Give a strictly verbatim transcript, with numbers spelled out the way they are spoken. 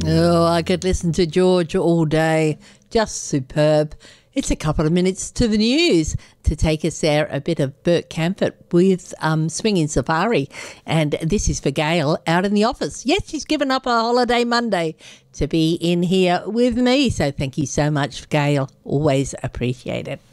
Oh, I could listen to George all day. Just superb. It's a couple of minutes to the news to take us there, a bit of Bert Camford with um, Swinging Safari. And this is for Gail out in the office. Yes, she's given up a holiday Monday to be in here with me. So thank you so much, Gail. Always appreciate it.